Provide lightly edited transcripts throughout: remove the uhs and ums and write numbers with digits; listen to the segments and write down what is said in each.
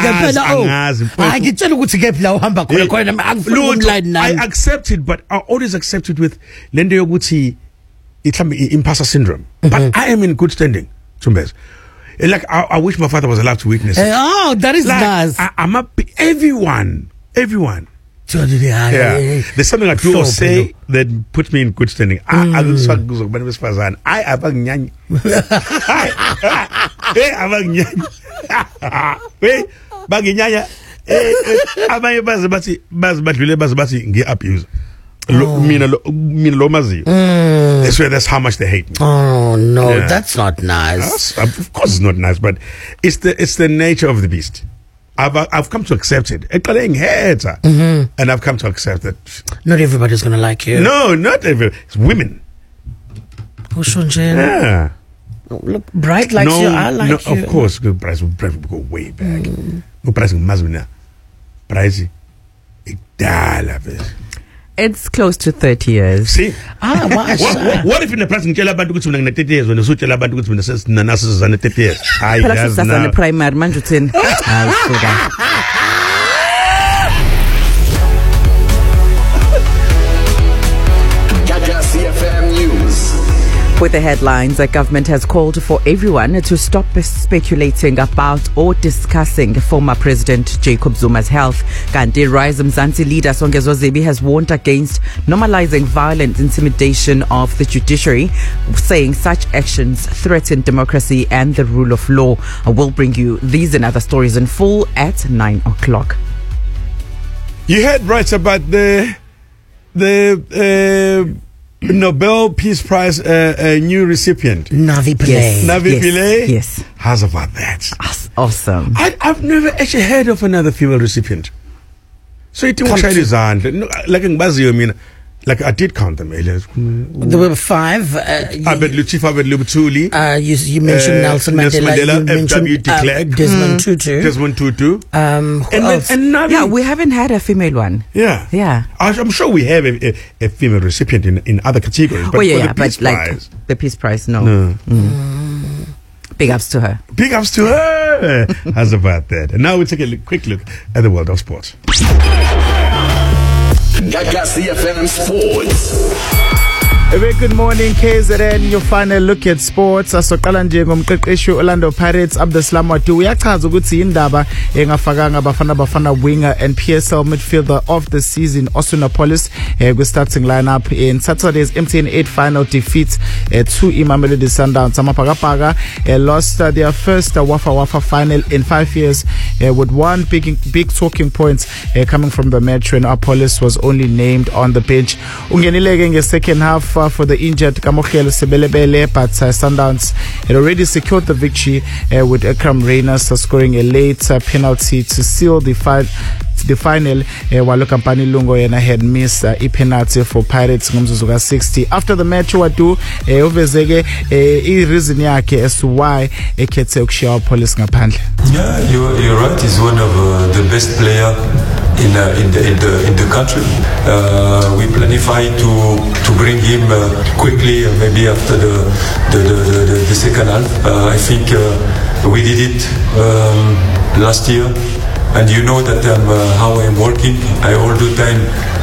accept it, but I always accept it with lende yokuthi imposter syndrome. But I am in good standing, Tumbes. Like I wish my father was allowed to witness it. That is nice. I'm up everyone. Yeah. There's something I do or say that puts me in good standing. I that's how much they hate me. Oh no, that's not nice. Of course it's not nice, but it's the nature of the beast. I've come to accept it. And I've come to accept that not everybody's gonna like you. No, not everybody. It's women. Yeah. Look, Bright likes you. I like you. Of course, Bright will go way back. No Bright Mazmina. Bright it's close to 30 years. See? What if in the present tell about 30 years when the suit about 30 years? I that's the primary man to 10. With the headlines, the government has called for everyone to stop speculating about or discussing former President Jacob Zuma's health. Kanti Rise Mzansi leader Songezo Zebi has warned against normalizing violent intimidation of the judiciary, saying such actions threaten democracy and the rule of law. We'll bring you these and other stories in full at 9 o'clock. You heard right about the Nobel Peace Prize new recipient, Navi Pillay. Navi Pillay? Yes. How's about that? Awesome. I've never actually heard of another female recipient. So it was like in Brazil, I mean, like I did count them earlier. There were 5. Abed Lutuli. You mentioned Nelson Mandela. F.W. de Klerk. Desmond Tutu. And we haven't had a female one. Yeah. I'm sure we have a female recipient in other categories. But the Peace Prize, no. Big ups to her. How's about that? And now we take a quick look at the world of sports. CFM Sports. A very good morning, KZN. Your final look at sports. Asoqala nje ngomqeqeshi Orlando Pirates Abdeslam Watu uyachaza ukuthi indaba engafakanga bafana winger and PSL midfielder of the season Osunopolis with starting lineup in Saturday's MTN 8 final defeat to Mamelodi Sundowns. Amapagapaka lost their first Wafa final in 5 years with one big talking point coming from the match when Apolis was only named on the bench. Ungenileke in the second half for the injured Kamokhelo Sebelebele, but Sundowns had already secured the victory with Ekram Reyners scoring a late penalty to seal the final. While Company Lungo had missed a penalty for Pirates ngomzuzu 60. After the match, Watu uvezeke reason yakhe as to why ekhethe ukushiya Police ngaphandle. Yeah, you're right. He's one of the best player in the country. We planify to bring him quickly, maybe after the second half. I think we did it last year. And you know that how I'm working. I all the time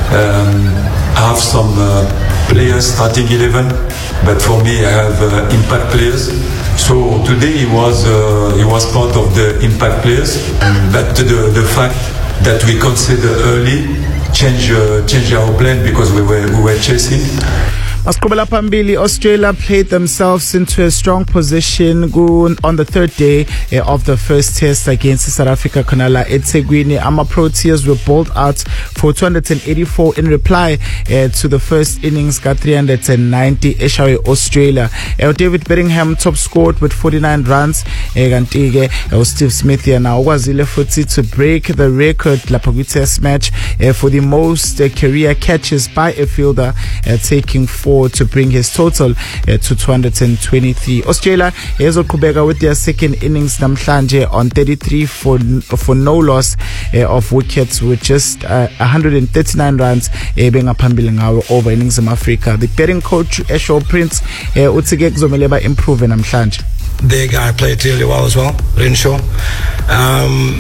have some players starting 11, but for me I have impact players. So today he was part of the impact players. But the fact that we consider early change our plan because we were chasing. Masqhubela phambili, Australia played themselves into a strong position on the third day of the first test against South Africa Khonala eThekwini. Proteas were bowled out for 284 in reply to the first innings ka 390 eshawe Australia. David Bedingham top scored with 49 runs. Kanti Steve Smith yena ukwazile futhi to break the record lapha kwi-test match for the most career catches by a fielder, taking 4 to bring his total to 223. Australia ezoqhubeka with their second innings namhlanje on 33 for no loss of wickets with just 139 runs bengaphambili ngawo over innings in Africa. The batting coach Esho Prince uthi ke kuzomele ba improve namhlanje. The guy played really well as well, Renshaw.